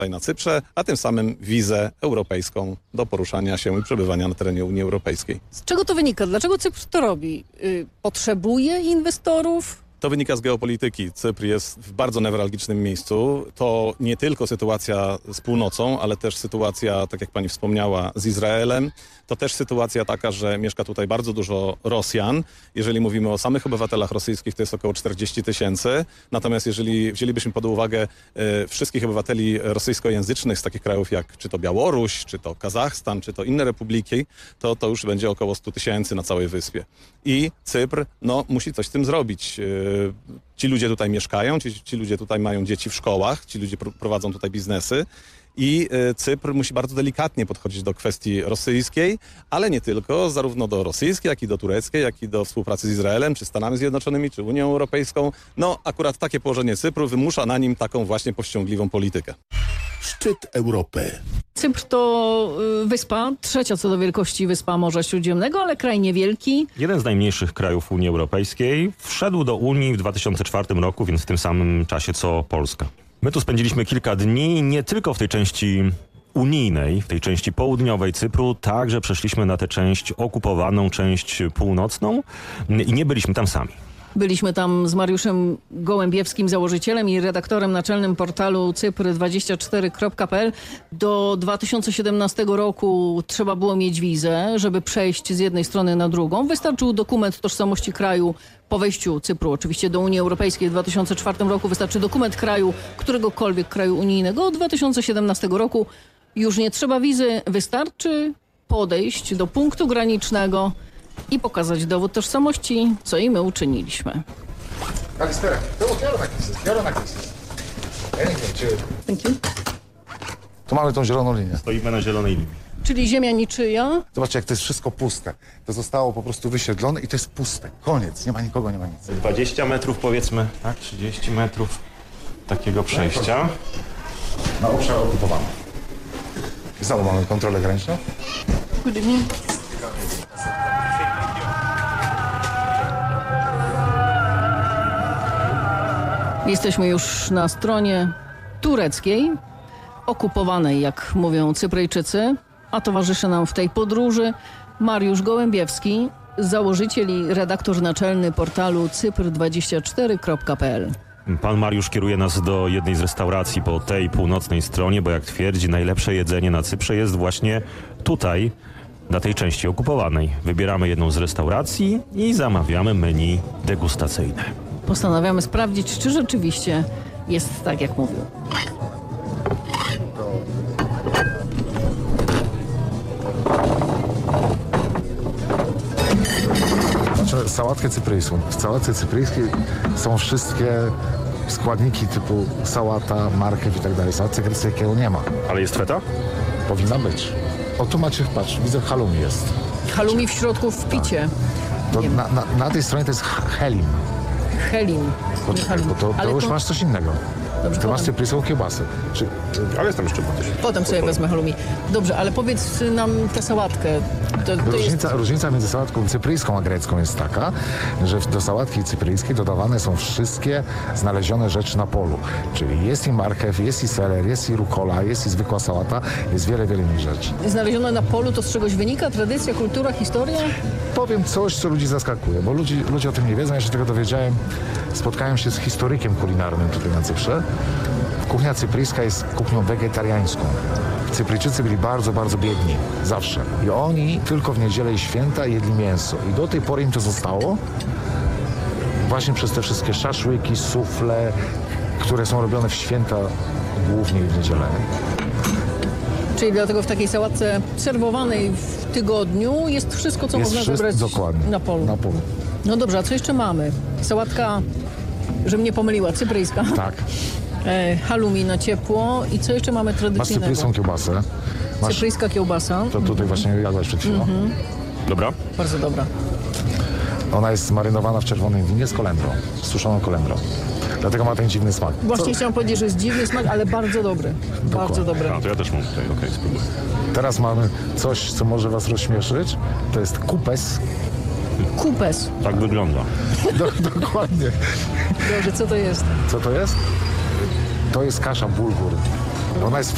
tutaj na Cyprze, a tym samym wizę europejską do poruszania się i przebywania na terenie Unii Europejskiej. Z czego to wynika? Dlaczego Cypr to robi? Potrzebuje inwestorów? To wynika z geopolityki. Cypr jest w bardzo newralgicznym miejscu. To nie tylko sytuacja z północą, ale też sytuacja, tak jak pani wspomniała, z Izraelem. To też sytuacja taka, że mieszka tutaj bardzo dużo Rosjan. Jeżeli mówimy o samych obywatelach rosyjskich, to jest około 40 000. Natomiast jeżeli wzięlibyśmy pod uwagę wszystkich obywateli rosyjskojęzycznych z takich krajów jak czy to Białoruś, czy to Kazachstan, czy to inne republiki, to już będzie około 100 000 na całej wyspie. I Cypr musi coś z tym zrobić. Ci ludzie tutaj mieszkają, ci ludzie tutaj mają dzieci w szkołach, ci ludzie prowadzą tutaj biznesy i Cypr musi bardzo delikatnie podchodzić do kwestii rosyjskiej, ale nie tylko, zarówno do rosyjskiej, jak i do tureckiej, jak i do współpracy z Izraelem, czy Stanami Zjednoczonymi, czy Unią Europejską. Akurat takie położenie Cypru wymusza na nim taką właśnie powściągliwą politykę. Szczyt Europy. Cypr to wyspa, trzecia co do wielkości wyspa Morza Śródziemnego, ale kraj niewielki. Jeden z najmniejszych krajów Unii Europejskiej. Wszedł do Unii w 2004 roku, więc w tym samym czasie co Polska. My tu spędziliśmy kilka dni, nie tylko w tej części unijnej, w tej części południowej Cypru, także przeszliśmy na tę część okupowaną, część północną i nie byliśmy tam sami. Byliśmy tam z Mariuszem Gołębiewskim, założycielem i redaktorem naczelnym portalu cypr24.pl. Do 2017 roku trzeba było mieć wizę, żeby przejść z jednej strony na drugą. Wystarczył dokument tożsamości kraju po wejściu Cypru oczywiście do Unii Europejskiej w 2004 roku. Wystarczy dokument kraju, któregokolwiek kraju unijnego. Od 2017 roku już nie trzeba wizy, wystarczy podejść do punktu granicznego i pokazać dowód tożsamości, co i my uczyniliśmy. Thank you. Tu mamy tą zieloną linię. Stoimy na zielonej linii. Czyli ziemia niczyja. Zobaczcie, jak to jest wszystko puste. To zostało po prostu wysiedlone i to jest puste. Koniec. Nie ma nikogo, nie ma nic. 20 metrów powiedzmy, tak? 30 metrów takiego przejścia. Na obszar okupowany. I znowu mamy kontrolę graniczną. Good evening. Jesteśmy już na stronie tureckiej, okupowanej, jak mówią Cypryjczycy, a towarzyszy nam w tej podróży Mariusz Gołębiewski, założyciel i redaktor naczelny portalu cypr24.pl. Pan Mariusz kieruje nas do jednej z restauracji po tej północnej stronie, bo jak twierdzi, najlepsze jedzenie na Cyprze jest właśnie tutaj, na tej części okupowanej. Wybieramy jedną z restauracji i zamawiamy menu degustacyjne. Postanawiamy sprawdzić, czy rzeczywiście jest tak, jak mówił. Znaczy, sałatkę cypryjską. W sałatce cypryjskiej są wszystkie składniki typu sałata, marchew i tak dalej. W sałatce greckiej nie ma. Ale jest feta? Powinna być. O, tu macie, patrz, widzę halloumi jest. Halloumi w środku w picie. To na tej stronie to jest helim. Helim. Bo to Ale już to- masz coś innego. Dobrze, Ty masz potem. cypryjską kiełbasę. Ale jest tam jeszcze Potem sobie wezmę halloumi. Dobrze, ale powiedz nam tę sałatkę. To jest... Różnica między sałatką cypryjską a grecką jest taka, że do sałatki cypryjskiej dodawane są wszystkie znalezione rzeczy na polu. Czyli jest i marchew, jest i seler, jest i rukola, jest i zwykła sałata, jest wiele innych rzeczy. Znalezione na polu to z czegoś wynika? Tradycja, kultura, historia? Powiem coś, co ludzi zaskakuje, bo ludzie o tym nie wiedzą. Ja się tego dowiedziałem. Spotkałem się z historykiem kulinarnym tutaj na Cyprze. Kuchnia cypryjska jest kuchnią wegetariańską. Cypryjczycy byli bardzo, bardzo biedni. Zawsze. I oni tylko w niedzielę i święta jedli mięso. I do tej pory im to zostało. Właśnie przez te wszystkie szaszłyki, sufle, które są robione w święta, głównie w niedzielę. Czyli dlatego w takiej sałatce serwowanej w tygodniu jest wszystko, co Jest można wszystko zebrać dokładnie. na polu. Na polu. No dobrze, a co jeszcze mamy? Sałatka, żebym nie pomyliła, cypryjska. Tak. Halloumi na ciepło. I co jeszcze mamy Masz tradycyjnego? cypryjską kiełbasę. Masz, Cypryjska kiełbasa. to tutaj właśnie jadłaś przed chwilą. Dobra? Bardzo dobra. Ona jest marynowana w czerwonym winie z kolendrą, z suszoną kolendrą. Dlatego ma ten dziwny smak. Właśnie chciałam powiedzieć, że jest dziwny smak, ale bardzo dobry. Bardzo dobry. A, to ja też mam tutaj, okej, spróbuję. Teraz mamy coś, co może was rozśmieszyć. To jest kupes. Kupes. Tak wygląda. Dokładnie. Dobrze, co to jest? Co to jest? To jest kasza bulgur. Ona jest